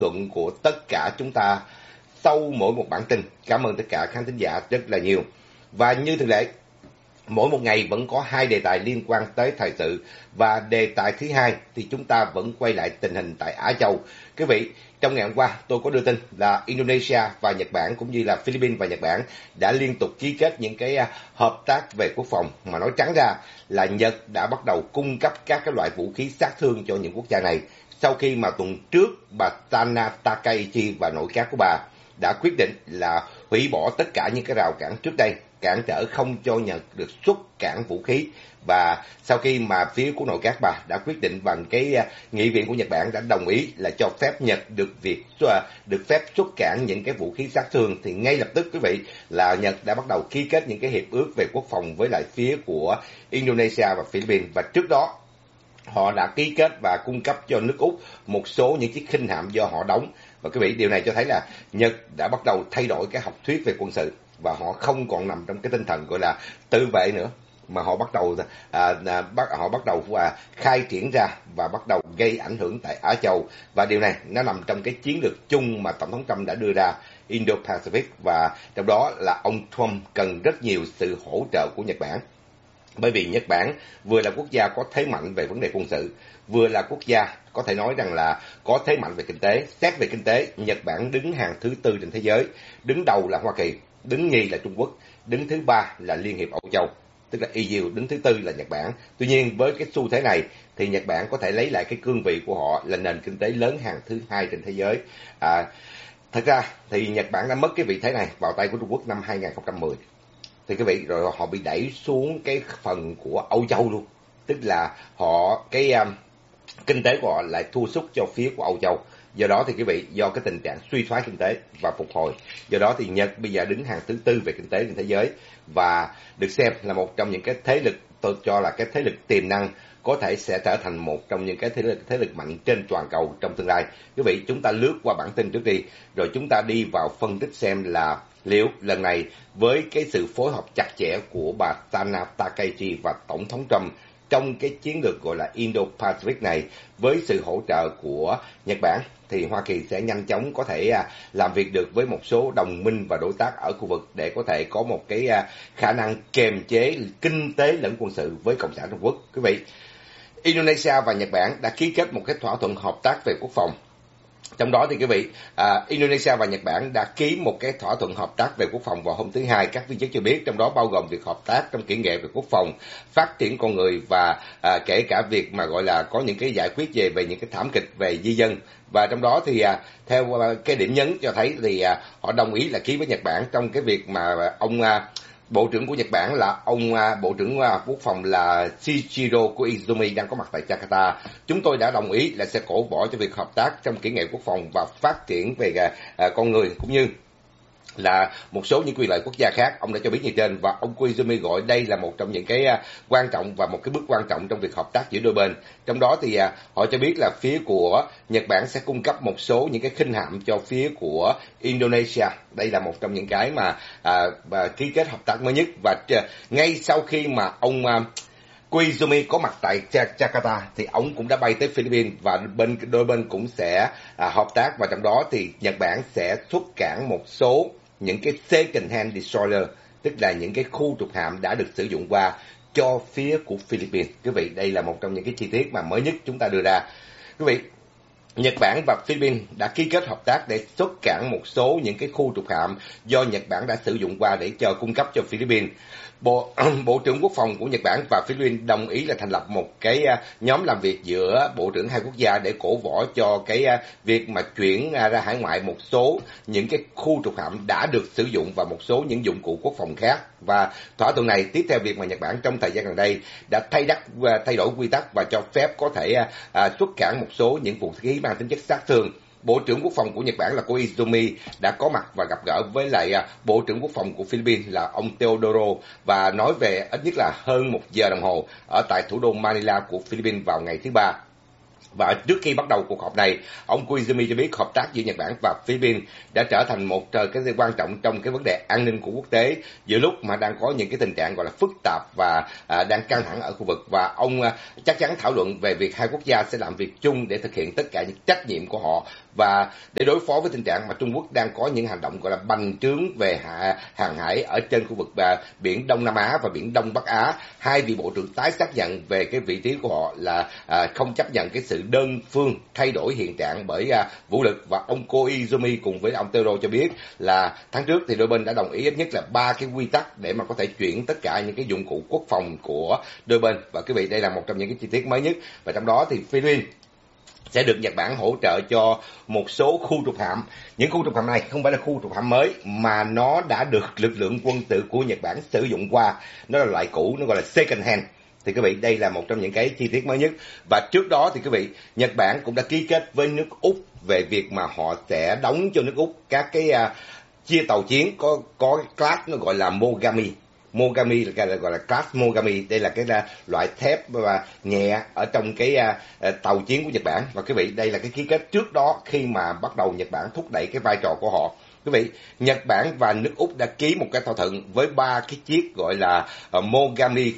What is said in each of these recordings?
luận của tất cả chúng ta sau mỗi một bản tin. Cảm ơn tất cả khán thính giả rất là nhiều. Và như thường lệ, mỗi một ngày vẫn có 2 đề tài liên quan tới thời sự, và đề tài thứ hai thì chúng ta vẫn quay lại tình hình tại Á Châu. Quý vị, trong ngày hôm qua tôi có đưa tin là Indonesia và Nhật Bản cũng như là Philippines và Nhật Bản đã liên tục ký kết những cái hợp tác về quốc phòng, mà nói trắng ra là Nhật đã bắt đầu cung cấp các cái loại vũ khí sát thương cho những quốc gia này, sau khi mà tuần trước bà Tana Takaichi và nội các của bà đã quyết định là hủy bỏ tất cả những cái rào cản trước đây, cản trở không cho Nhật được xuất cảng vũ khí. Và sau khi mà phía của nội các bà đã quyết định bằng cái nghị viện của Nhật Bản đã đồng ý là cho phép Nhật được phép xuất cảng những cái vũ khí sát thương, thì ngay lập tức quý vị là Nhật đã bắt đầu ký kết những cái hiệp ước về quốc phòng với lại phía của Indonesia và Philippines. Và trước đó họ đã ký kết và cung cấp cho nước Úc một số những chiếc khinh hạm do họ đóng. Và quý vị, điều này cho thấy là Nhật đã bắt đầu thay đổi cái học thuyết về quân sự, và họ không còn nằm trong cái tinh thần gọi là tự vệ nữa, mà họ bắt đầu khai triển ra và bắt đầu gây ảnh hưởng tại Á Châu. Và điều này nó nằm trong cái chiến lược chung mà Tổng thống Trump đã đưa ra, Indo-Pacific, và trong đó là ông Trump cần rất nhiều sự hỗ trợ của Nhật Bản. Bởi vì Nhật Bản vừa là quốc gia có thế mạnh về vấn đề quân sự, vừa là quốc gia có thể nói rằng là có thế mạnh về kinh tế. Xét về kinh tế, Nhật Bản đứng hàng thứ 4 trên thế giới, đứng đầu là Hoa Kỳ, đứng nhì là Trung Quốc, đứng thứ 3 là Liên hiệp Âu Châu, tức là EU, đứng thứ 4 là Nhật Bản. Tuy nhiên với cái xu thế này thì Nhật Bản có thể lấy lại cái cương vị của họ là nền kinh tế lớn hàng thứ 2 trên thế giới. Thật ra thì Nhật Bản đã mất cái vị thế này vào tay của Trung Quốc năm 2010. Thì quý vị, rồi họ bị đẩy xuống cái phần của Âu Châu luôn, tức là kinh tế của họ lại thua sút cho phía của Âu Châu. Do đó thì quý vị, do cái tình trạng suy thoái kinh tế và phục hồi, do đó thì Nhật bây giờ đứng hàng thứ 4 về kinh tế trên thế giới, và được xem là một trong những cái thế lực, tôi cho là cái thế lực tiềm năng, có thể sẽ trở thành một trong những cái thế lực mạnh trên toàn cầu trong tương lai. Quý vị, chúng ta lướt qua bản tin trước đi, rồi chúng ta đi vào phân tích xem là liệu lần này với cái sự phối hợp chặt chẽ của bà Tana Takaichi và Tổng thống Trump trong cái chiến lược gọi là Indo-Pacific này, với sự hỗ trợ của Nhật Bản, thì Hoa Kỳ sẽ nhanh chóng có thể làm việc được với một số đồng minh và đối tác ở khu vực để có thể có một cái khả năng kiềm chế kinh tế lẫn quân sự với Cộng sản Trung Quốc. Quý vị, Indonesia và Nhật Bản đã ký kết một cái thỏa thuận hợp tác về quốc phòng. Trong đó thì quý vị, Indonesia và Nhật Bản đã ký một cái thỏa thuận hợp tác về quốc phòng vào hôm thứ Hai. Các viên chức cho biết trong đó bao gồm việc hợp tác trong kỹ nghệ về quốc phòng, phát triển con người, và kể cả việc mà gọi là có những cái giải quyết về những cái thảm kịch về di dân. Và trong đó thì theo cái điểm nhấn cho thấy thì họ đồng ý là ký với Nhật Bản trong cái việc mà ông Bộ trưởng của Nhật Bản là ông Bộ trưởng Quốc phòng là Shichiro Koizumi đang có mặt tại Jakarta. Chúng tôi đã đồng ý là sẽ cổ võ cho việc hợp tác trong kỹ nghệ quốc phòng và phát triển về con người, cũng như là một số những quyền lợi quốc gia khác. Ông đã cho biết như trên, và ông Koizumi gọi đây là một trong những cái quan trọng và một cái bước quan trọng trong việc hợp tác giữa đôi bên. Trong đó thì họ cho biết là phía của Nhật Bản sẽ cung cấp một số những cái khinh hạm cho phía của Indonesia. Đây là một trong những cái mà ký kết hợp tác mới nhất. Và ngay sau khi mà ông Koizumi có mặt tại Jakarta thì ông cũng đã bay tới Philippines, và đôi bên cũng sẽ hợp tác. Và trong đó thì Nhật Bản sẽ xuất cảng một số những cái second hand destroyer, tức là những cái khu trục hạm đã được sử dụng qua, cho phía của Philippines. Quý vị, đây là một trong những cái chi tiết mà mới nhất chúng ta đưa ra. Quý vị, Nhật Bản và Philippines đã ký kết hợp tác để xuất cảng một số những cái khu trục hạm do Nhật Bản đã sử dụng qua để cung cấp cho Philippines. Bộ trưởng Quốc phòng của Nhật Bản và Philippines đồng ý là thành lập một cái nhóm làm việc giữa bộ trưởng hai quốc gia để cổ võ cho cái việc mà chuyển ra hải ngoại một số những cái khu trục hạm đã được sử dụng và một số những dụng cụ quốc phòng khác. Và thỏa thuận này tiếp theo việc mà Nhật Bản trong thời gian gần đây đã thay đổi quy tắc và cho phép có thể xuất cảng một số những vũ khí mang tính chất sát thương. Bộ trưởng Quốc phòng của Nhật Bản là Koizumi đã có mặt và gặp gỡ với lại Bộ trưởng Quốc phòng của Philippines là ông Teodoro, và nói về ít nhất là hơn 1 giờ đồng hồ ở tại thủ đô Manila của Philippines vào ngày thứ Ba. Và trước khi bắt đầu cuộc họp này, ông Koizumi cho biết hợp tác giữa Nhật Bản và Philippines đã trở thành một cái quan trọng trong cái vấn đề an ninh của quốc tế, giữa lúc mà đang có những cái tình trạng gọi là phức tạp và đang căng thẳng ở khu vực. Và ông chắc chắn thảo luận về việc hai quốc gia sẽ làm việc chung để thực hiện tất cả những trách nhiệm của họ và để đối phó với tình trạng mà Trung Quốc đang có những hành động gọi là bành trướng về hàng hải ở trên khu vực biển Đông Nam Á và biển Đông Bắc Á. Hai vị bộ trưởng tái xác nhận về cái vị trí của họ là không chấp nhận cái sự đơn phương thay đổi hiện trạng bởi vũ lực, và ông Koizumi cùng với ông Tero cho biết là tháng trước thì đôi bên đã đồng ý ít nhất là 3 cái quy tắc để mà có thể chuyển tất cả những cái dụng cụ quốc phòng của đôi bên. Và quý vị, đây là một trong những cái chi tiết mới nhất, và trong đó thì Philippines sẽ được Nhật Bản hỗ trợ cho một số khu trục hạm. Những khu trục hạm này không phải là khu trục hạm mới, mà nó đã được lực lượng quân sự của Nhật Bản sử dụng qua. Nó là loại cũ, nó gọi là second hand. Thì quý vị, đây là một trong những cái chi tiết mới nhất. Và trước đó thì quý vị, Nhật Bản cũng đã ký kết với nước Úc về việc mà họ sẽ đóng cho nước Úc các cái chia tàu chiến có cái class nó gọi là Mogami. Mogami là gọi là class Mogami. Đây là cái loại thép và nhẹ ở trong cái tàu chiến của Nhật Bản. Và quý vị, đây là cái ký kết trước đó khi mà bắt đầu Nhật Bản thúc đẩy cái vai trò của họ. Quý vị, Nhật Bản và nước Úc đã ký một cái thỏa thuận với 3 cái chiếc gọi là Mogami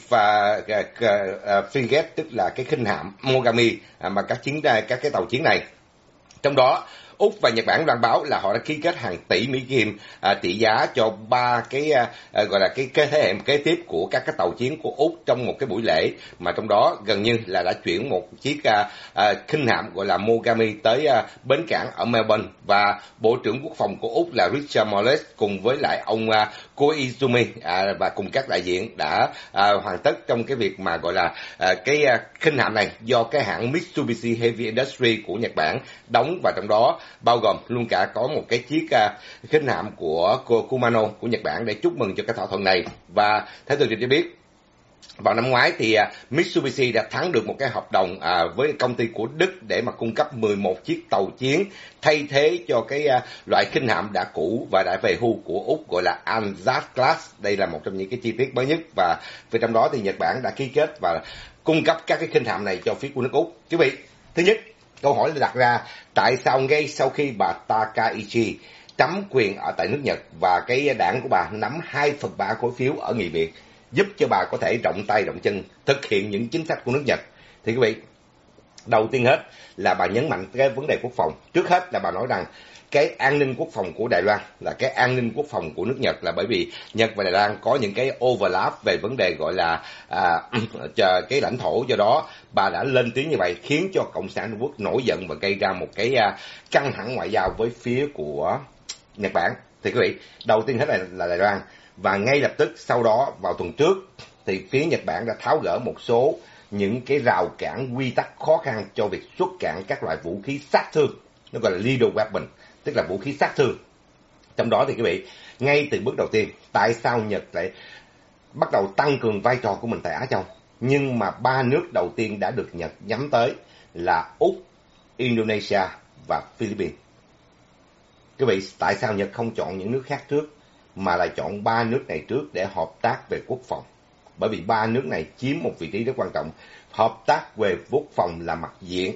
frigate, tức là cái khinh hạm Mogami mà các cái tàu chiến này. Trong đó, Úc và Nhật Bản loan báo là họ đã ký kết hàng tỷ Mỹ Kim trị giá cho 3 cái gọi là cái thế hệ kế tiếp của các cái tàu chiến của Úc trong một cái buổi lễ, mà trong đó gần như là đã chuyển một chiếc khinh hạm gọi là Mogami tới bến cảng ở Melbourne. Và Bộ trưởng Quốc phòng của Úc là Richard Marles cùng với lại ông Koizumi và cùng các đại diện đã hoàn tất trong cái việc mà gọi là cái khinh hạm này do cái hãng Mitsubishi Heavy Industry của Nhật Bản đóng, và trong đó bao gồm luôn cả có một cái chiếc khinh hạm của Kumano của Nhật Bản để chúc mừng cho cái thỏa thuận này. Và theo tường trình cho biết, vào năm ngoái thì Mitsubishi đã thắng được một cái hợp đồng với công ty của Đức để mà cung cấp 11 chiếc tàu chiến thay thế cho cái loại khinh hạm đã cũ và đã về hưu của Úc gọi là Anzac Class. Đây là một trong những cái chi tiết mới nhất, và phía trong đó thì Nhật Bản đã ký kết và cung cấp các cái khinh hạm này cho phía của nước Úc. Quý vị, thứ nhất, câu hỏi đặt ra, tại sao ngay sau khi bà Takaichi nắm quyền ở tại nước Nhật và cái đảng của bà nắm 2/3 khối phiếu ở Nghị viện, giúp cho bà có thể rộng tay rộng chân thực hiện những chính sách của nước Nhật, thì quý vị, đầu tiên hết là bà nhấn mạnh cái vấn đề quốc phòng. Trước hết là bà nói rằng cái an ninh quốc phòng của Đài Loan là cái an ninh quốc phòng của nước Nhật, là bởi vì Nhật và Đài Loan có những cái overlap về vấn đề gọi là cái lãnh thổ. Do đó bà đã lên tiếng như vậy khiến cho Cộng sản Trung Quốc nổi giận và gây ra một cái căng thẳng ngoại giao với phía của Nhật Bản. Thì quý vị, đầu tiên hết là Đài Loan, và ngay lập tức sau đó vào tuần trước thì phía Nhật Bản đã tháo gỡ một số những cái rào cản quy tắc khó khăn cho việc xuất cảng các loại vũ khí sát thương, nó gọi là lethal weapon, tức là vũ khí sát thương. Trong đó thì quý vị, ngay từ bước đầu tiên, tại sao Nhật lại bắt đầu tăng cường vai trò của mình tại Á Châu? Nhưng mà 3 nước đầu tiên đã được Nhật nhắm tới là Úc, Indonesia và Philippines. Quý vị, tại sao Nhật không chọn những nước khác trước mà lại chọn 3 nước này trước để hợp tác về quốc phòng? Bởi vì 3 nước này chiếm một vị trí rất quan trọng. Hợp tác về quốc phòng là mặt diện,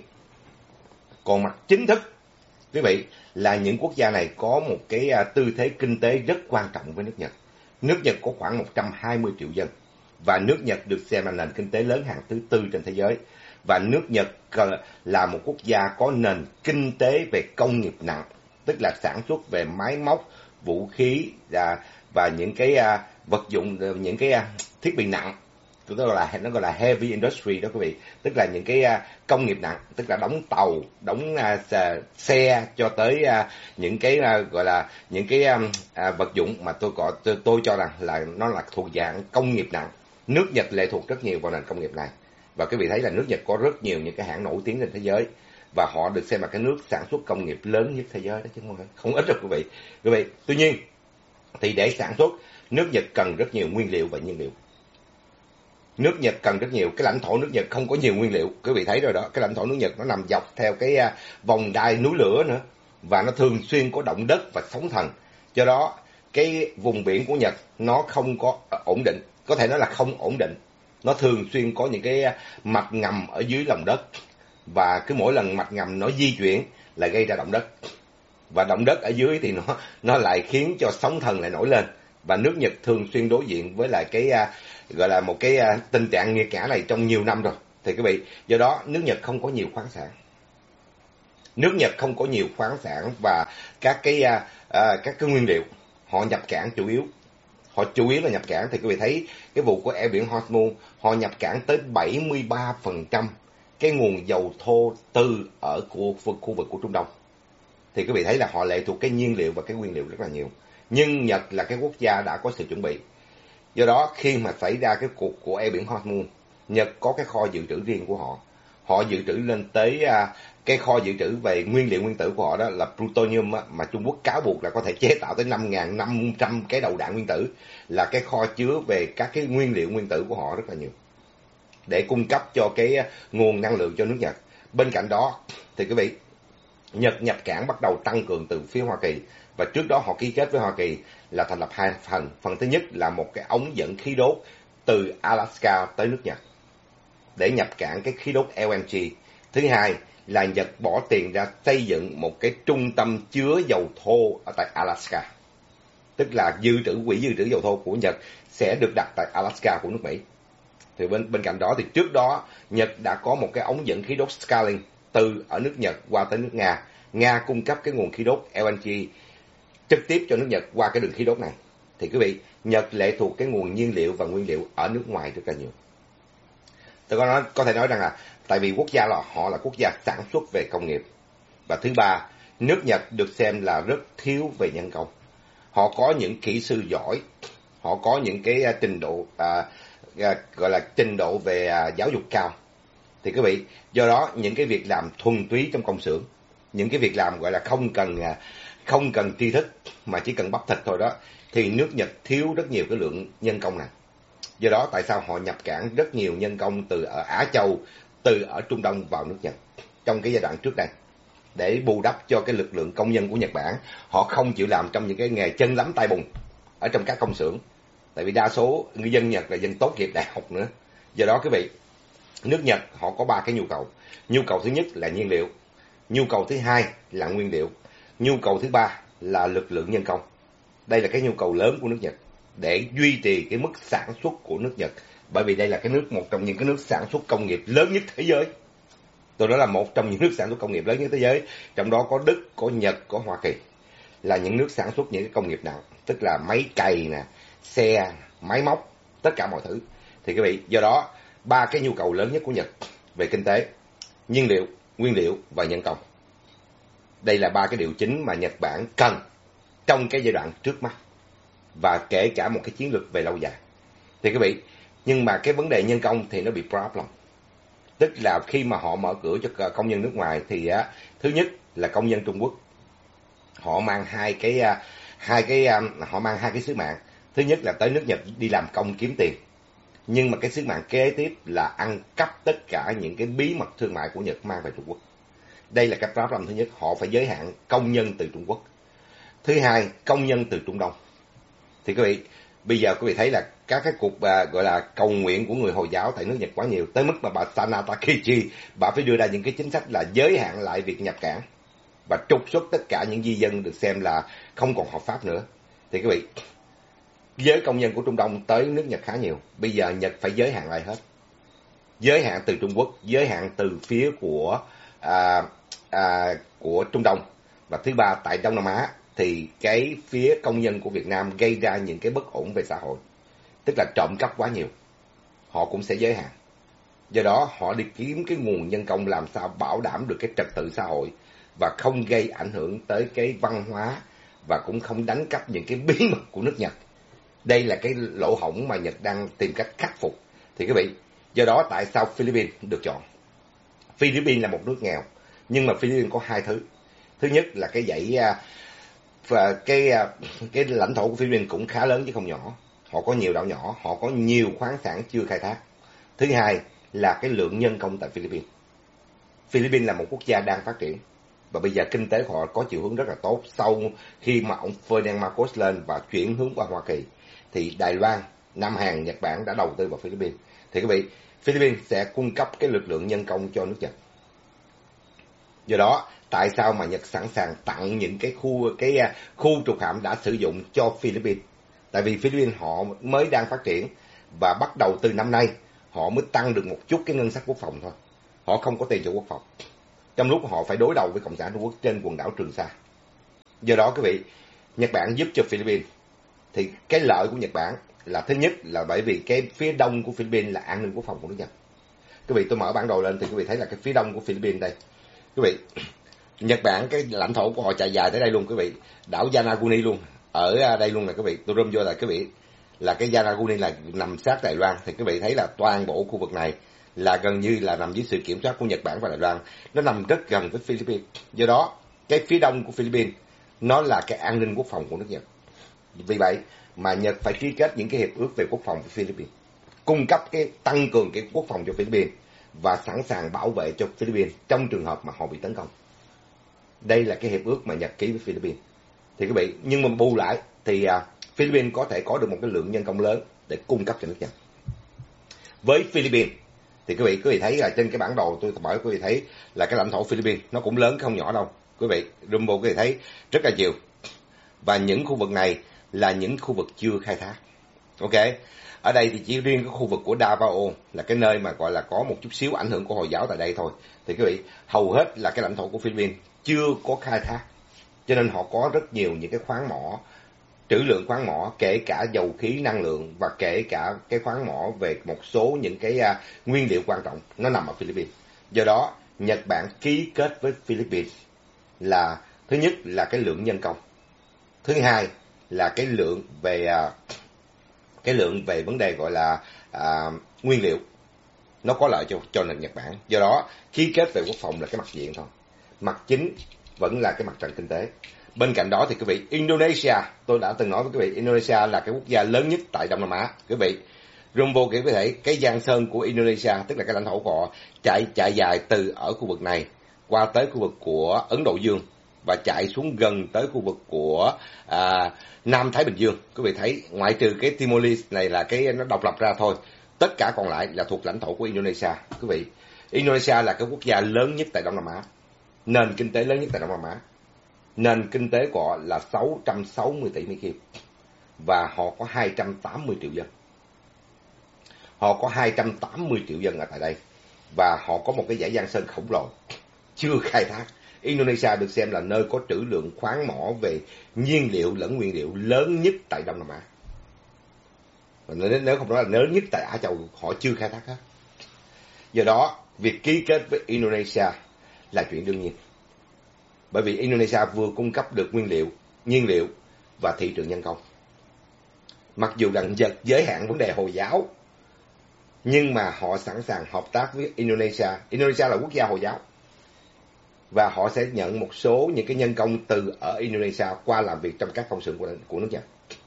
còn mặt chính thức, quý vị, là những quốc gia này có một cái tư thế kinh tế rất quan trọng với nước Nhật. Nước Nhật có khoảng 120 triệu dân, và nước Nhật được xem là nền kinh tế lớn hàng thứ 4 trên thế giới. Và nước Nhật là một quốc gia có nền kinh tế về công nghiệp nặng, tức là sản xuất về máy móc, vũ khí và những cái vật dụng, những cái thiết bị nặng. Nó gọi là heavy industry đó quý vị, tức là những cái công nghiệp nặng, tức là đóng tàu, đóng xe, cho tới những cái gọi là những cái vật dụng mà tôi cho rằng là nó là thuộc dạng công nghiệp nặng. Nước Nhật lệ thuộc rất nhiều vào nền công nghiệp này, và quý vị thấy là nước Nhật có rất nhiều những cái hãng nổi tiếng trên thế giới, và họ được xem là cái nước sản xuất công nghiệp lớn nhất thế giới đó, chứ không ít đâu quý vị. Quý vị, tuy nhiên thì để sản xuất, nước Nhật cần rất nhiều nguyên liệu và nhiên liệu. Nước Nhật cần rất nhiều, cái lãnh thổ nước Nhật không có nhiều nguyên liệu, quý vị thấy rồi đó, cái lãnh thổ nước Nhật nó nằm dọc theo cái vòng đai núi lửa nữa, và nó thường xuyên có động đất và sóng thần. Do đó cái vùng biển của Nhật nó không có ổn định, có thể nói là không ổn định. Nó thường xuyên có những cái mạch ngầm ở dưới lòng đất, và cứ mỗi lần mạch ngầm nó di chuyển là gây ra động đất, và động đất ở dưới thì nó lại khiến cho sóng thần lại nổi lên. Và nước Nhật thường xuyên đối diện với lại cái gọi là một cái tình trạng nghiệt ngã này trong nhiều năm rồi. Thì quý vị, do đó nước Nhật không có nhiều khoáng sản. Nước Nhật không có nhiều khoáng sản và các cái nguyên liệu, họ nhập cảng chủ yếu. Họ chủ yếu là nhập cảng, thì quý vị thấy cái vụ của eo biển Hormuz, họ nhập cảng tới 73% cái nguồn dầu thô từ ở khu vực của Trung Đông. Thì quý vị thấy là họ lệ thuộc cái nhiên liệu và cái nguyên liệu rất là nhiều. Nhưng Nhật là cái quốc gia đã có sự chuẩn bị. Do đó khi mà xảy ra cái cuộc của eo biển Hormuz, Nhật có cái kho dự trữ riêng của họ. Họ dự trữ lên tới cái kho dự trữ về nguyên liệu nguyên tử của họ đó là plutonium á, mà Trung Quốc cáo buộc là có thể chế tạo tới 5.500 cái đầu đạn nguyên tử, là cái kho chứa về các cái nguyên liệu nguyên tử của họ rất là nhiều để cung cấp cho cái nguồn năng lượng cho nước Nhật. Bên cạnh đó thì quý vị, Nhật nhập cảng bắt đầu tăng cường từ phía Hoa Kỳ, và trước đó họ ký kết với Hoa Kỳ là thành lập hai phần. Phần thứ nhất là một cái ống dẫn khí đốt từ Alaska tới nước Nhật để nhập cảng cái khí đốt LNG. Thứ hai là Nhật bỏ tiền ra xây dựng một cái trung tâm chứa dầu thô ở tại Alaska. Tức là quỹ dự trữ dầu thô của Nhật sẽ được đặt tại Alaska của nước Mỹ. Thì bên cạnh đó thì trước đó Nhật đã có một cái ống dẫn khí đốt Stalin từ ở nước Nhật qua tới nước Nga. Nga cung cấp cái nguồn khí đốt LNG trực tiếp cho nước Nhật qua cái đường khí đốt này. Thì quý vị, Nhật lệ thuộc cái nguồn nhiên liệu và nguyên liệu ở nước ngoài rất là nhiều. Tôi có thể nói rằng là tại vì quốc gia là họ là quốc gia sản xuất về công nghiệp. Và thứ ba, nước Nhật được xem là rất thiếu về nhân công. Họ có những kỹ sư giỏi, họ có những cái trình độ gọi là trình độ về giáo dục cao. Thì quý vị, do đó những cái việc làm thuần túy trong công xưởng, những cái việc làm gọi là không cần tri thức mà chỉ cần bắp thịt thôi đó, thì nước Nhật thiếu rất nhiều cái lượng nhân công này. Do đó tại sao họ nhập cảng rất nhiều nhân công từ ở Á Châu, từ ở Trung Đông vào nước Nhật trong cái giai đoạn trước đây, để bù đắp cho cái lực lượng công nhân của Nhật Bản. Họ không chịu làm trong những cái nghề chân lấm tay bùn ở trong các công xưởng, tại vì đa số người dân Nhật là dân tốt nghiệp đại học nữa. Do đó quý vị, nước Nhật họ có ba cái nhu cầu. Nhu cầu thứ nhất là nhiên liệu, nhu cầu thứ hai là nguyên liệu, nhu cầu thứ ba là lực lượng nhân công. Đây là cái nhu cầu lớn của nước Nhật để duy trì cái mức sản xuất của nước Nhật, bởi vì đây là một trong những cái nước sản xuất công nghiệp lớn nhất thế giới. Tôi nói là một trong những nước sản xuất công nghiệp lớn nhất thế giới, trong đó có Đức, có Nhật, có Hoa Kỳ, là những nước sản xuất những cái công nghiệp nặng, tức là máy cày nè, xe, máy móc, tất cả mọi thứ. Thì quý vị, do đó ba cái nhu cầu lớn nhất của Nhật về kinh tế: nhiên liệu, nguyên liệu và nhân công. Đây là ba cái điều chính mà Nhật Bản cần trong cái giai đoạn trước mắt, và kể cả một cái chiến lược về lâu dài. Thì quý vị, nhưng mà cái vấn đề nhân công thì nó bị problem. Tức là khi mà họ mở cửa cho công nhân nước ngoài thì thứ nhất là công nhân Trung Quốc, họ mang họ mang hai cái sứ mạng. Thứ nhất là tới nước Nhật đi làm công kiếm tiền, nhưng mà cái sứ mạng kế tiếp là ăn cắp tất cả những cái bí mật thương mại của Nhật mang về Trung Quốc. Đây là cái problem thứ nhất, họ phải giới hạn công nhân từ Trung Quốc. Thứ hai, công nhân từ Trung Đông. Thì quý vị, bây giờ quý vị thấy là các cái cuộc gọi là cầu nguyện của người Hồi giáo tại nước Nhật quá nhiều, tới mức mà bà Sana Takechi, bà phải đưa ra những cái chính sách là giới hạn lại việc nhập cảng và trục xuất tất cả những di dân được xem là không còn hợp pháp nữa. Thì quý vị, giới công nhân của Trung Đông tới nước Nhật khá nhiều, bây giờ Nhật phải giới hạn lại hết. Giới hạn từ Trung Quốc, giới hạn từ phía của Trung Đông. Và thứ ba, tại Đông Nam Á thì cái phía công nhân của Việt Nam gây ra những cái bất ổn về xã hội, tức là trộm cắp quá nhiều, họ cũng sẽ giới hạn. Do đó họ đi kiếm cái nguồn nhân công làm sao bảo đảm được cái trật tự xã hội và không gây ảnh hưởng tới cái văn hóa, và cũng không đánh cắp những cái bí mật của nước Nhật. Đây là cái lỗ hổng mà Nhật đang tìm cách khắc phục. Thì quý vị, do đó tại sao Philippines được chọn? Philippines là một nước nghèo, nhưng mà Philippines có hai thứ. Thứ nhất là cái dãy và cái lãnh thổ của Philippines cũng khá lớn chứ không nhỏ. Họ có nhiều đảo nhỏ, họ có nhiều khoáng sản chưa khai thác. Thứ hai là cái lượng nhân công tại Philippines. Philippines là một quốc gia đang phát triển, và bây giờ kinh tế của họ có chiều hướng rất là tốt. Sau khi mà ông Ferdinand Marcos lên và chuyển hướng qua Hoa Kỳ, thì Đài Loan, Nam Hàn, Nhật Bản đã đầu tư vào Philippines. Thì quý vị, Philippines sẽ cung cấp cái lực lượng nhân công cho nước Nhật. Do đó, tại sao mà Nhật sẵn sàng tặng những cái khu trục hạm đã sử dụng cho Philippines? Tại vì Philippines họ mới đang phát triển, và bắt đầu từ năm nay họ mới tăng được một chút cái ngân sách quốc phòng thôi. Họ không có tiền cho quốc phòng. trong lúc họ phải đối đầu với Cộng sản Trung Quốc trên quần đảo Trường Sa. Do đó quý vị, Nhật Bản giúp cho Philippines, thì cái lợi của Nhật Bản là thứ nhất là bởi vì cái phía đông của Philippines là an ninh quốc phòng của nước Nhật. Quý vị, tôi mở bản đồ lên thì quý vị thấy là cái phía đông của Philippines đây. Quý vị, Nhật Bản cái lãnh thổ của họ chạy dài tới đây luôn quý vị, đảo Yonaguni luôn, ở đây luôn nè quý vị. Tôi zoom vô là quý vị, là cái Yonaguni là nằm sát Đài Loan, thì quý vị thấy là toàn bộ khu vực này là gần như là nằm dưới sự kiểm soát của Nhật Bản và Đài Loan, nó nằm rất gần với Philippines. Do đó cái phía đông của Philippines nó là cái an ninh quốc phòng của nước Nhật. Vì vậy mà Nhật phải ký kết những cái hiệp ước về quốc phòng với Philippines, cung cấp cái tăng cường cái quốc phòng cho Philippines và sẵn sàng bảo vệ cho Philippines trong trường hợp mà họ bị tấn công. Đây là cái hiệp ước mà Nhật ký với Philippines. Thì quý vị, nhưng mà bù lại thì Philippines có thể có được một cái lượng nhân công lớn để cung cấp cho nước Nhật. Với Philippines thì quý vị thấy là trên cái bản đồ tôi bảo quý vị thấy là cái lãnh thổ Philippines nó cũng lớn không nhỏ đâu. Quý vị, zoom vô quý vị thấy rất là nhiều. Và những khu vực này là những khu vực chưa khai thác. Ok, ở đây thì chỉ riêng cái khu vực của Davao là cái nơi mà gọi là có một chút xíu ảnh hưởng của Hồi giáo tại đây thôi. Thì quý vị, hầu hết là cái lãnh thổ của Philippines chưa có khai thác. Cho nên họ có rất nhiều những cái khoáng mỏ, trữ lượng khoáng mỏ, kể cả dầu khí năng lượng và kể cả cái khoáng mỏ về một số những cái nguyên liệu quan trọng, nó nằm ở Philippines. Do đó, Nhật Bản ký kết với Philippines là thứ nhất là cái lượng nhân công, thứ hai là cái lượng về vấn đề gọi là nguyên liệu, nó có lợi cho nền Nhật Bản. Do đó ký kết về quốc phòng là cái mặt diện thôi, mặt chính vẫn là cái mặt trận kinh tế. Bên cạnh đó thì quý vị, Indonesia, tôi đã từng nói với quý vị, Indonesia là cái quốc gia lớn nhất tại Đông Nam Á. Quý vị, rung vô quý vị thấy cái giang sơn của Indonesia, tức là cái lãnh thổ của họ chạy dài từ ở khu vực này qua tới khu vực của Ấn Độ Dương và chạy xuống gần tới khu vực của Nam Thái Bình Dương. Quý vị thấy ngoại trừ cái Timor-Leste này là cái nó độc lập ra thôi, tất cả còn lại là thuộc lãnh thổ của Indonesia. Quý vị, Indonesia là cái quốc gia lớn nhất tại Đông Nam Á, nền kinh tế lớn nhất tại Đông Nam Á. Nền kinh tế của họ là 660 tỷ Mỹ Kim và họ có 280 triệu dân. Họ có 280 triệu dân ở tại đây và họ có một cái dải giang sơn khổng lồ chưa khai thác. Indonesia được xem là nơi có trữ lượng khoáng mỏ về nhiên liệu lẫn nguyên liệu lớn nhất tại Đông Nam Á. Và nếu không nói là lớn nhất tại Á Châu, họ chưa khai thác hết. Do đó, việc ký kết với Indonesia là chuyện đương nhiên. Bởi vì Indonesia vừa cung cấp được nguyên liệu, nhiên liệu và thị trường nhân công. Mặc dù rằng Nhật giới hạn vấn đề Hồi giáo, nhưng mà họ sẵn sàng hợp tác với Indonesia. Indonesia là quốc gia Hồi giáo. Và họ sẽ nhận một số những cái nhân công từ ở Indonesia qua làm việc trong các công xưởng của nước Nhật.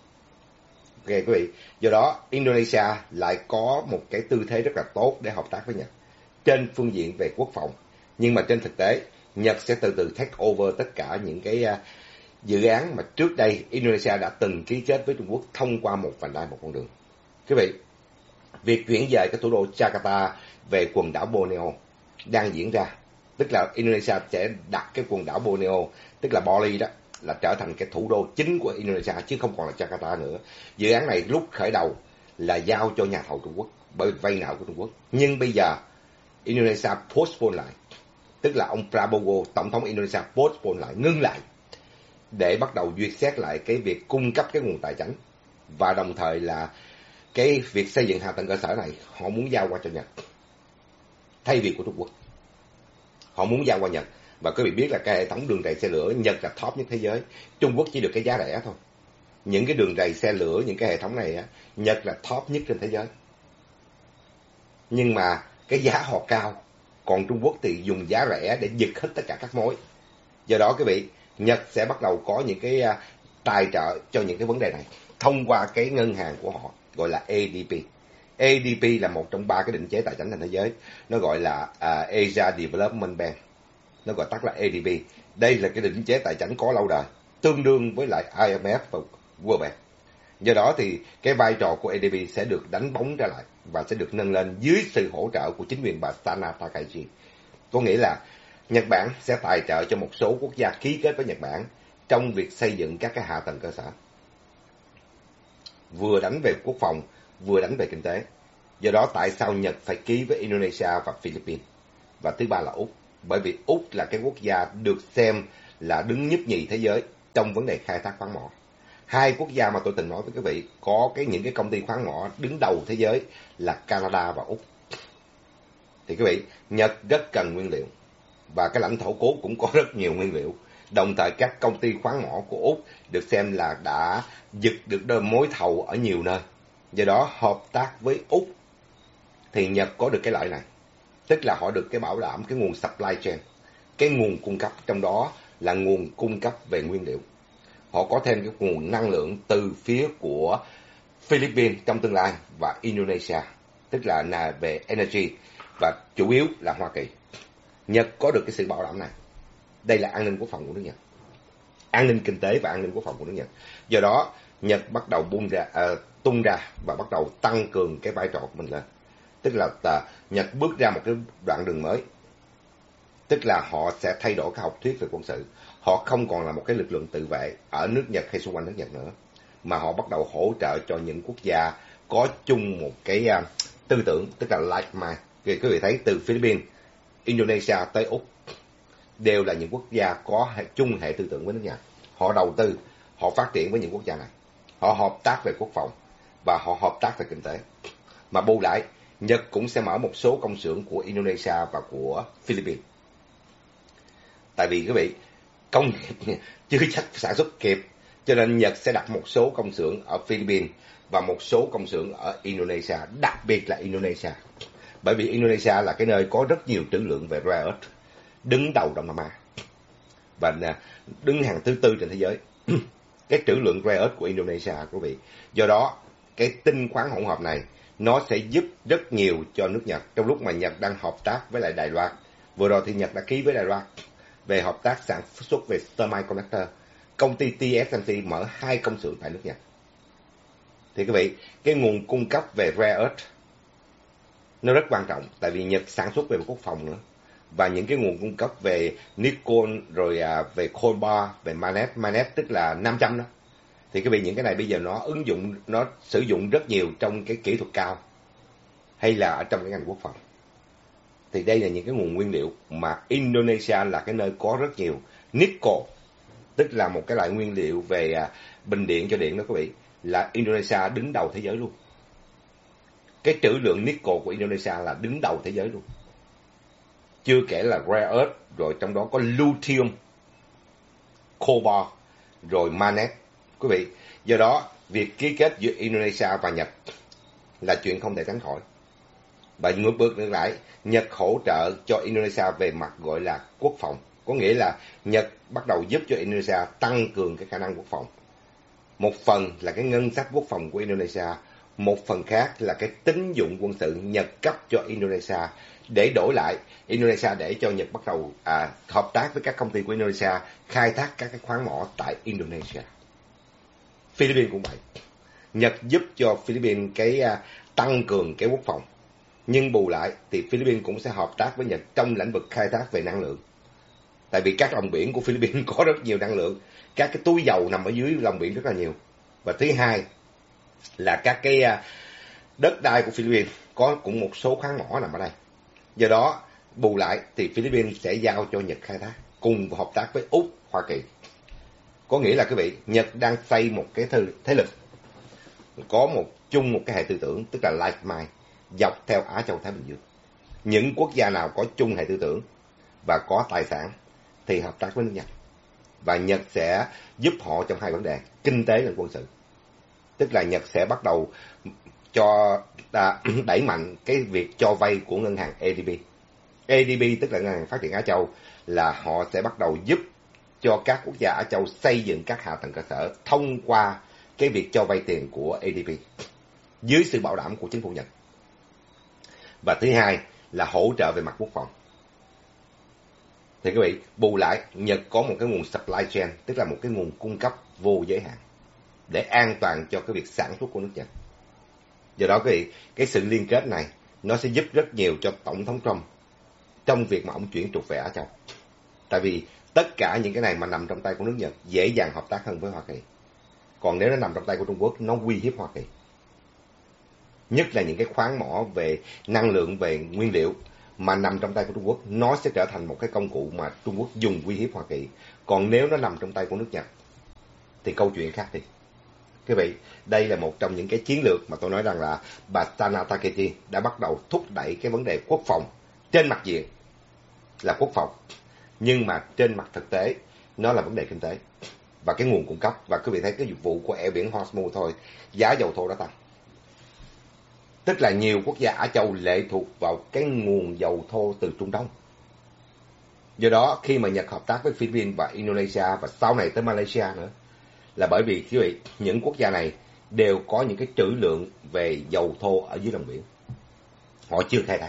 Ok quý vị, do đó Indonesia lại có một cái tư thế rất là tốt để hợp tác với Nhật trên phương diện về quốc phòng. Nhưng mà trên thực tế, Nhật sẽ từ từ take over tất cả những cái dự án mà trước đây Indonesia đã từng ký kết với Trung Quốc thông qua một vành đai một con đường. Quý vị, việc chuyển dời cái thủ đô Jakarta về quần đảo Borneo đang diễn ra. Tức là Indonesia sẽ đặt cái quần đảo Borneo, tức là Bali đó, là trở thành cái thủ đô chính của Indonesia chứ không còn là Jakarta nữa. Dự án này lúc khởi đầu là giao cho nhà thầu Trung Quốc bởi vay nợ của Trung Quốc. Nhưng bây giờ Indonesia postpone lại, tức là ông Prabowo, tổng thống Indonesia postpone lại, ngưng lại để bắt đầu duyệt xét lại cái việc cung cấp cái nguồn tài chính và đồng thời là cái việc xây dựng hạ tầng cơ sở này họ muốn giao qua cho Nhật thay vì của Trung Quốc. Họ muốn giao qua Nhật. Và quý vị biết là cái hệ thống đường ray xe lửa Nhật là top nhất thế giới, Trung Quốc chỉ được cái giá rẻ thôi. Những cái đường ray xe lửa, những cái hệ thống này Nhật là top nhất trên thế giới. Nhưng mà cái giá họ cao, còn Trung Quốc thì dùng giá rẻ để giật hết tất cả các mối. Do đó quý vị, Nhật sẽ bắt đầu có những cái tài trợ cho những cái vấn đề này thông qua cái ngân hàng của họ gọi là ADB. ADB là một trong 3 cái định chế tài chính trên thế giới, nó gọi là Asia Development Bank, nó gọi tắt là ADB. Đây là cái định chế tài chính có lâu đời, tương đương với lại IMF và World Bank. Do đó thì cái vai trò của ADB sẽ được đánh bóng ra lại và sẽ được nâng lên dưới sự hỗ trợ của chính quyền bà Sana Takaichi. Có nghĩa là Nhật Bản sẽ tài trợ cho một số quốc gia ký kết với Nhật Bản trong việc xây dựng các cái hạ tầng cơ sở, vừa đánh về quốc phòng, vừa đánh về kinh tế. Do đó tại sao Nhật phải ký với Indonesia và Philippines? Và thứ ba là Úc. bởi vì Úc là cái quốc gia được xem là đứng nhất nhì thế giới trong vấn đề khai thác khoáng mỏ. Hai quốc gia mà tôi từng nói với quý vị có những cái công ty khoáng mỏ đứng đầu thế giới là Canada và Úc. Thì quý vị, Nhật rất cần nguyên liệu và cái lãnh thổ của Úc cũng có rất nhiều nguyên liệu. Đồng thời các công ty khoáng mỏ của Úc được xem là đã giật được đơn mối thầu ở nhiều nơi. Do đó hợp tác với Úc thì Nhật có được cái lợi này. Tức là họ được cái bảo đảm cái nguồn supply chain, cái nguồn cung cấp, trong đó là nguồn cung cấp về nguyên liệu. Họ có thêm cái nguồn năng lượng từ phía của Philippines trong tương lai và Indonesia, tức là về energy, và chủ yếu là Hoa Kỳ. Nhật có được cái sự bảo đảm này. Đây là an ninh quốc phòng của nước Nhật, an ninh kinh tế và an ninh quốc phòng của nước Nhật. Do đó Nhật bắt đầu tung ra và bắt đầu tăng cường cái vai trò của mình lên. Tức là Nhật bước ra một cái đoạn đường mới. Tức là họ sẽ thay đổi cái học thuyết về quân sự. Họ không còn là một cái lực lượng tự vệ ở nước Nhật hay xung quanh nước Nhật nữa, mà họ bắt đầu hỗ trợ cho những quốc gia có chung một cái tư tưởng, tức là like mind. Quý vị thấy từ Philippines, Indonesia tới Úc đều là những quốc gia có chung hệ tư tưởng với nước Nhật. Họ đầu tư, họ phát triển với những quốc gia này. Họ hợp tác về quốc phòng và họ hợp tác về kinh tế. Mà bù lại, Nhật cũng sẽ mở một số công xưởng của Indonesia và của Philippines. Tại vì quý vị, công nghiệp chưa chắc sản xuất kịp, cho nên Nhật sẽ đặt một số công xưởng ở Philippines và một số công xưởng ở Indonesia, đặc biệt là Indonesia. Bởi vì Indonesia là cái nơi có rất nhiều trữ lượng về rare earth, đứng đầu Đông Nam Á và đứng hàng thứ tư trên thế giới. Cái trữ lượng rare earth của Indonesia, quý vị. Do đó, cái tinh khoáng hỗn hợp này nó sẽ giúp rất nhiều cho nước Nhật trong lúc mà Nhật đang hợp tác với lại Đài Loan. Vừa rồi thì Nhật đã ký với Đài Loan về hợp tác sản xuất về semiconductor. Công ty TSMC mở 2 công xưởng tại nước Nhật. Thì quý vị, cái nguồn cung cấp về rare earth nó rất quan trọng, tại vì Nhật sản xuất về quốc phòng nữa. Và những cái nguồn cung cấp về nickel, rồi về cobalt, về manganese tức là 500 đó. Thì quý vị, những cái này bây giờ nó sử dụng rất nhiều trong cái kỹ thuật cao hay là ở trong cái ngành quốc phòng. Thì đây là những cái nguồn nguyên liệu mà Indonesia là cái nơi có rất nhiều. Nickel, tức là một cái loại nguyên liệu về bình điện cho điện đó quý vị, là Indonesia đứng đầu thế giới luôn. Cái trữ lượng nickel của Indonesia là đứng đầu thế giới luôn. Chưa kể là rare earth, rồi trong đó có lithium, cobalt, rồi manganese. Quý vị, do đó việc ký kết giữa Indonesia và Nhật là chuyện không thể tránh khỏi. Và ngược ngược lại, Nhật hỗ trợ cho Indonesia về mặt gọi là quốc phòng. Có nghĩa là Nhật bắt đầu giúp cho Indonesia tăng cường cái khả năng quốc phòng. Một phần là cái ngân sách quốc phòng của Indonesia, một phần khác là cái tín dụng quân sự Nhật cấp cho Indonesia, để đổi lại Indonesia để cho Nhật bắt đầu hợp tác với các công ty của Indonesia khai thác các cái khoáng mỏ tại Indonesia. Philippines cũng vậy. Nhật giúp cho Philippines tăng cường cái quốc phòng. Nhưng bù lại thì Philippines cũng sẽ hợp tác với Nhật trong lĩnh vực khai thác về năng lượng. Tại vì các lòng biển của Philippines có rất nhiều năng lượng. Các cái túi dầu nằm ở dưới lòng biển rất là nhiều. Và thứ hai là các cái đất đai của Philippines có cũng một số khoáng mỏ nằm ở đây. Do đó bù lại thì Philippines sẽ giao cho Nhật khai thác cùng hợp tác với Úc, Hoa Kỳ. Có nghĩa là quý vị, Nhật đang xây một cái thế lực có chung một cái hệ tư tưởng, tức là like mind, dọc theo Á Châu Thái Bình Dương. Những quốc gia nào có chung hệ tư tưởng và có tài sản thì hợp tác với nước Nhật. Và Nhật sẽ giúp họ trong hai vấn đề, kinh tế và quân sự. Tức là Nhật sẽ bắt đầu đẩy mạnh cái việc cho vay của ngân hàng ADB. ADB tức là ngân hàng phát triển Á Châu, là họ sẽ bắt đầu giúp cho các quốc gia Á Châu xây dựng các hạ tầng cơ sở thông qua cái việc cho vay tiền của ADB dưới sự bảo đảm của chính phủ Nhật. Và thứ hai là hỗ trợ về mặt quốc phòng. Thì quý vị, bù lại Nhật có một cái nguồn supply chain, tức là một cái nguồn cung cấp vô giới hạn để an toàn cho cái việc sản xuất của nước Nhật. Do đó quý vị, cái sự liên kết này nó sẽ giúp rất nhiều cho Tổng thống Trump trong việc mà ông chuyển trục về Á Châu. Tại vì tất cả những cái này mà nằm trong tay của nước Nhật dễ dàng hợp tác hơn với Hoa Kỳ. Còn nếu nó nằm trong tay của Trung Quốc, nó uy hiếp Hoa Kỳ. Nhất là những cái khoáng mỏ về năng lượng, về nguyên liệu mà nằm trong tay của Trung Quốc, nó sẽ trở thành một cái công cụ mà Trung Quốc dùng uy hiếp Hoa Kỳ. Còn nếu nó nằm trong tay của nước Nhật thì câu chuyện khác đi. Quý vị, đây là một trong những cái chiến lược mà tôi nói rằng là bà Sana Takechi đã bắt đầu thúc đẩy cái vấn đề quốc phòng. Trên mặt diện là quốc phòng, nhưng mà trên mặt thực tế nó là vấn đề kinh tế và cái nguồn cung cấp. Và quý vị thấy cái dịch vụ của eo biển Hormuz thôi, giá dầu thô đã tăng. Tức là nhiều quốc gia Á Châu lệ thuộc vào cái nguồn dầu thô từ Trung Đông. Do đó khi mà Nhật hợp tác với Philippines và Indonesia và sau này tới Malaysia nữa, là bởi vì quý vị, những quốc gia này đều có những cái trữ lượng về dầu thô ở dưới lòng biển. Họ chưa khai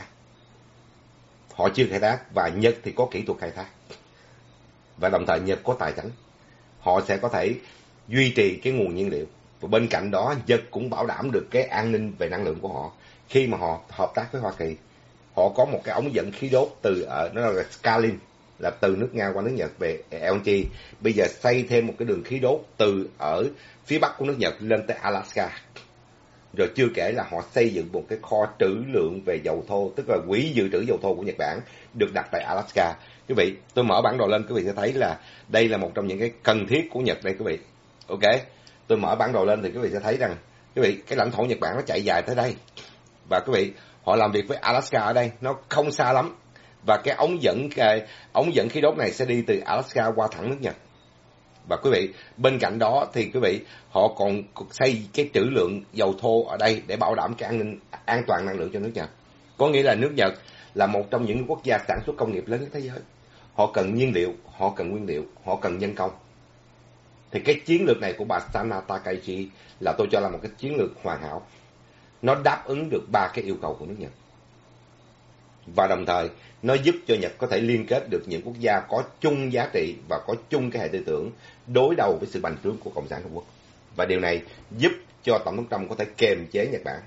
thác và Nhật thì có kỹ thuật khai thác. Và đồng thời Nhật có tài chính. Họ sẽ có thể duy trì cái nguồn nhiên liệu. Và bên cạnh đó Nhật cũng bảo đảm được cái an ninh về năng lượng của họ. Khi mà họ hợp tác với Hoa Kỳ, họ có một cái ống dẫn khí đốt từ nó là Stalin, là từ nước Nga qua nước Nhật về LNG. Bây giờ xây thêm một cái đường khí đốt từ ở phía bắc của nước Nhật lên tới Alaska. Rồi chưa kể là họ xây dựng một cái kho trữ lượng về dầu thô, tức là quỹ dự trữ dầu thô của Nhật Bản được đặt tại Alaska. Quý vị, tôi mở bản đồ lên, quý vị sẽ thấy là đây là một trong những cái cần thiết của Nhật đây quý vị. Ok, tôi mở bản đồ lên thì quý vị sẽ thấy rằng quý vị, cái lãnh thổ Nhật Bản nó chạy dài tới đây. Và quý vị, họ làm việc với Alaska ở đây, nó không xa lắm. Và cái ống dẫn khí đốt này sẽ đi từ Alaska qua thẳng nước Nhật. Và quý vị, bên cạnh đó thì quý vị, họ còn xây cái trữ lượng dầu thô ở đây để bảo đảm cái an toàn năng lượng cho nước Nhật. Có nghĩa là nước Nhật là một trong những quốc gia sản xuất công nghiệp lớn nhất thế giới. Họ cần nhiên liệu, họ cần nguyên liệu, họ cần nhân công. Thì cái chiến lược này của bà Sana Takaichi là tôi cho là một cái chiến lược hoàn hảo. Nó đáp ứng được 3 cái yêu cầu của nước Nhật. Và đồng thời, nó giúp cho Nhật có thể liên kết được những quốc gia có chung giá trị và có chung cái hệ tư tưởng đối đầu với sự bành trướng của Cộng sản Trung Quốc. Và điều này giúp cho Tổng thống Trump có thể kiềm chế Nhật Bản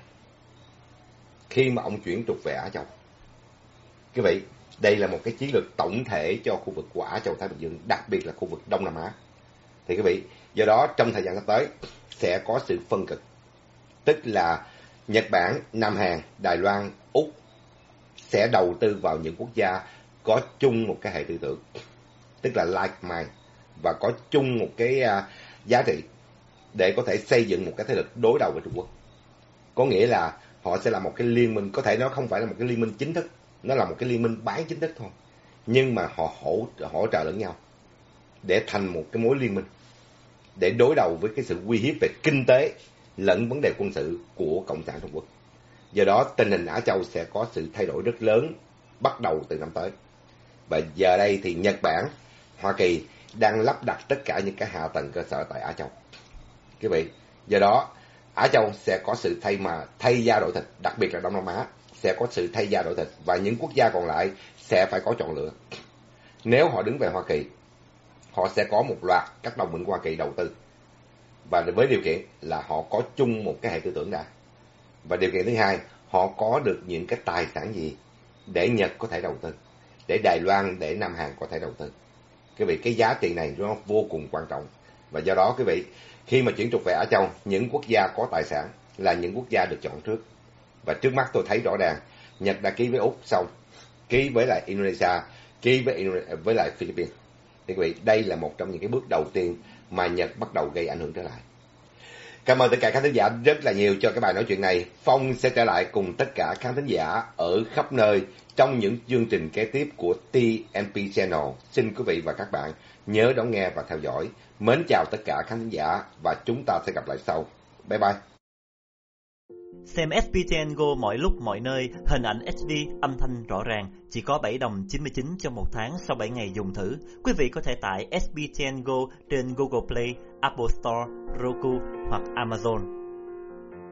khi mà ông chuyển trục về Á Châu. Quý vị, đây là một cái chiến lược tổng thể cho khu vực của Á Châu Thái Bình Dương, đặc biệt là khu vực Đông Nam Á. Thì quý vị, do đó trong thời gian sắp tới sẽ có sự phân cực. Tức là Nhật Bản, Nam Hàn, Đài Loan, Úc sẽ đầu tư vào những quốc gia có chung một cái hệ tư tưởng, tức là like mind, và có chung một cái giá trị để có thể xây dựng một cái thế lực đối đầu với Trung Quốc. Có nghĩa là họ sẽ là một cái liên minh, có thể nó không phải là một cái liên minh chính thức, nó là một cái liên minh bán chính thức thôi, nhưng mà họ hỗ trợ lẫn nhau để thành một cái mối liên minh để đối đầu với cái sự uy hiếp về kinh tế lẫn vấn đề quân sự của Cộng sản Trung Quốc. Do đó tình hình Á Châu sẽ có sự thay đổi rất lớn bắt đầu từ năm tới. Và giờ đây thì Nhật Bản, Hoa Kỳ đang lắp đặt tất cả những cái hạ tầng cơ sở tại Á Châu. Quý vị, do đó Á Châu sẽ có sự thay da đổi thịt, đặc biệt là Đông Nam Á sẽ có sự thay da đổi thịt, và những quốc gia còn lại sẽ phải có chọn lựa. Nếu họ đứng về Hoa Kỳ, họ sẽ có một loạt các đồng minh Hoa Kỳ đầu tư, và với điều kiện là họ có chung một cái hệ tư tưởng đã. Và điều kiện thứ hai, họ có được những cái tài sản gì để Nhật có thể đầu tư, để Đài Loan, để Nam Hàn có thể đầu tư. Quý vị, cái giá trị này nó vô cùng quan trọng. Và do đó quý vị, khi mà chuyển trục về Á Châu, những quốc gia có tài sản là những quốc gia được chọn trước. Và trước mắt tôi thấy rõ ràng, Nhật đã ký với Úc xong, ký với lại Indonesia, ký với lại Philippines. Thì quý vị, đây là một trong những cái bước đầu tiên mà Nhật bắt đầu gây ảnh hưởng trở lại. Cảm ơn tất cả khán thính giả rất là nhiều cho cái bài nói chuyện này. Phong sẽ trở lại cùng tất cả khán thính giả ở khắp nơi trong những chương trình kế tiếp của TMP Channel. Xin quý vị và các bạn nhớ đón nghe và theo dõi. Mến chào tất cả khán thính giả và chúng ta sẽ gặp lại sau. Bye bye. Xem SBTN Go mọi lúc mọi nơi, hình ảnh HD, âm thanh rõ ràng, chỉ có 7 đồng 99 cho một tháng sau 7 ngày dùng thử. Quý vị có thể tải SBTN Go trên Google Play, Apple Store, Roku hoặc Amazon.